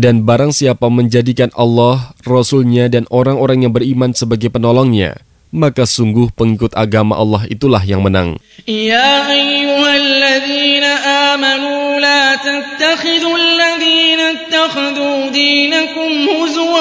Dan barang siapa menjadikan Allah, Rasul-Nya dan orang-orang yang beriman sebagai penolongnya, maka sungguh pengikut agama Allah itulah yang menang. Ya ayyuhalladzina amanu la tattakhidul ladzina ittakhadhu dinakum huzwa